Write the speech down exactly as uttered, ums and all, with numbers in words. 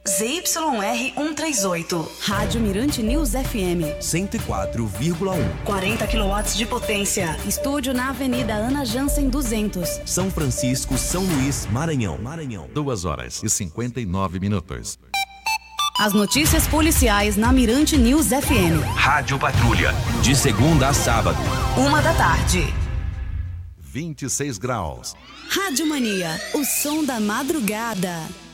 Z Y R cento e trinta e oito. Rádio Mirante News F M. cento e quatro vírgula um. quarenta quilowatts de potência. Estúdio na Avenida Ana Jansen duzentos. São Francisco, São Luís, Maranhão. Maranhão. duas horas e cinquenta e nove minutos. As notícias policiais na Mirante News F M. Rádio Patrulha. De segunda a sábado. Uma da tarde. vinte e seis graus. Rádio Mania, o som da madrugada.